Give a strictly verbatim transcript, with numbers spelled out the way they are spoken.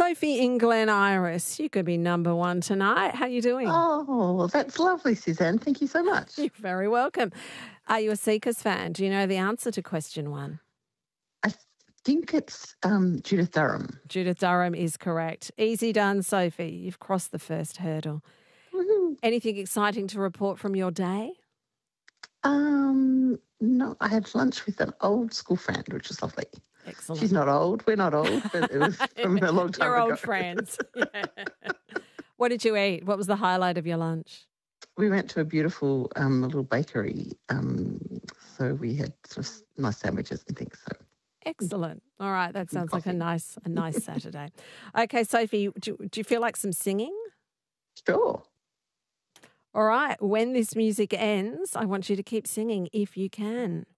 Sophie in Glen Iris, you could be number one tonight. How are you doing? Oh, that's lovely, Suzanne. Thank you so much. You're very welcome. Are you a Seekers fan? Do you know the answer to question one? I think it's um, Judith Durham. Judith Durham is correct. Easy done, Sophie. You've crossed the first hurdle. Woohoo. Anything exciting to report from your day? Um, no, I had lunch with an old school friend, which was lovely. Excellent. She's not old. We're not old, but it was from a long time You're ago. old friends. Yeah. What did you eat? What was the highlight of your lunch? We went to a beautiful um, little bakery, um, so we had sort of nice sandwiches and things. So Excellent. All right, that sounds like a coffee. nice, a nice Saturday. Okay, Sophie, do, do you feel like some singing? Sure. All right, when this music ends, I want you to keep singing if you can.